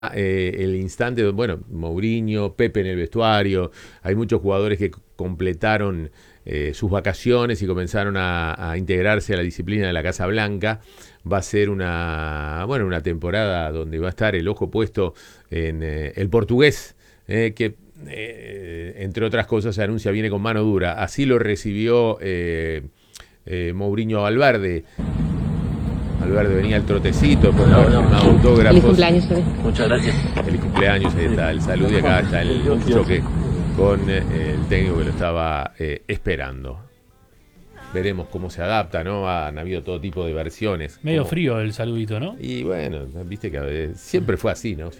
el instante, bueno, Mourinho, Pepe en el vestuario, hay muchos jugadores que completaron sus vacaciones y comenzaron a integrarse a la disciplina de la Casa Blanca. Va a ser una temporada donde va a estar el ojo puesto en el portugués, que entre otras cosas se anuncia viene con mano dura. Así lo recibió Mourinho a Valverde. Valverde venía al trotecito, después de haber firmado autógrafos. Feliz cumpleaños, Fede. Muchas gracias. Feliz cumpleaños, ahí está el saludo y acá está el choque con el técnico que lo estaba esperando. Veremos cómo se adapta, ¿no? Han habido todo tipo de versiones. Medio frío el saludito, ¿no? Y bueno, viste que siempre fue así, ¿no?